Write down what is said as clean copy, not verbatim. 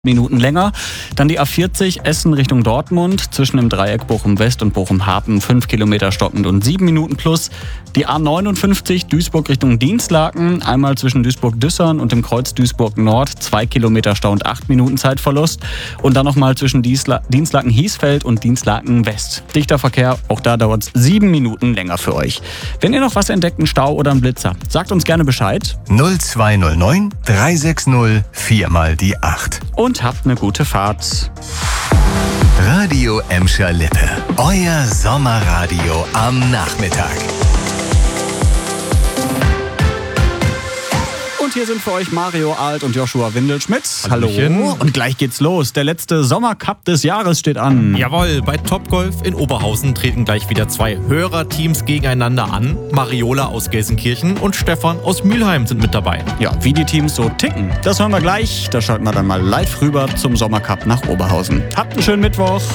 Minuten länger. Dann die A40 Essen Richtung Dortmund zwischen dem Dreieck Bochum West und Bochum Hapen 5 Kilometer stockend und 7 Minuten plus. Die A59 Duisburg Richtung Dinslaken, einmal zwischen Duisburg-Düssern und dem Kreuz Duisburg Nord 2 Kilometer Stau und 8 Minuten Zeitverlust. Und dann nochmal zwischen Dinslaken-Hiesfeld und Dinslaken West. Dichter Verkehr, auch da dauert es 7 Minuten länger für euch. Wenn ihr noch was entdeckt, einen Stau oder einen Blitzer, sagt uns gerne Bescheid. 0209 360 4 mal die 8. Und habt eine gute Fahrt. Radio Emscher Lippe. Euer Sommerradio am Nachmittag. Und hier sind für euch Mario Alt und Joshua Windelschmidt. Hallöchen. Hallo. Und gleich geht's los. Der letzte Sommercup des Jahres steht an. Jawohl, bei Topgolf in Oberhausen treten gleich wieder 2 Hörerteams gegeneinander an. Mariola aus Gelsenkirchen und Stefan aus Mülheim sind mit dabei. Ja, wie die Teams so ticken, das hören wir gleich. Da schalten wir dann mal live rüber zum Sommercup nach Oberhausen. Habt einen schönen Mittwoch.